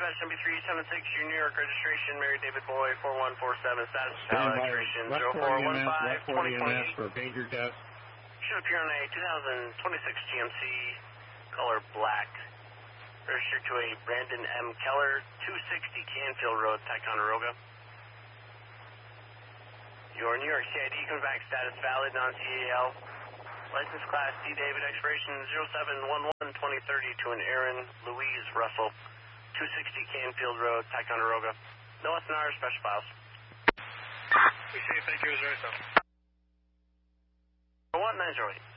Dispatch 7376, your New York registration, Mary David Boy, 4147, status valid, expiration 0415, 2020. For pager test. Should appear on a 2026 GMC, color black. Registered to a Brandon M. Keller, 260 Canfield Road, Ticonderoga. Your New York CID comes back, status valid, non-CAL. License class D. David, expiration 07/11/2030 to an Aaron Louise Russell, 260 Canfield Road, Ticonderoga. No SNR, special files. We say thank you, 0 7. 1908.